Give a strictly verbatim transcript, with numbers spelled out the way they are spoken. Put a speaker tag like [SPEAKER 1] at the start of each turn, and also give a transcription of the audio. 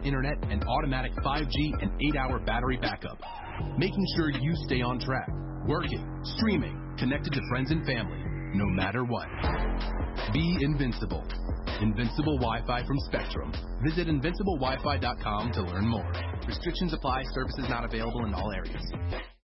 [SPEAKER 1] internet and automatic five G and eight hour battery backup, making sure you stay on track, working, streaming, connected to friends and family, no matter what. Be invincible. Invincible Wi-Fi from Spectrum. Visit invincible wi fi dot com to learn more. Restrictions apply. Services not available in all areas.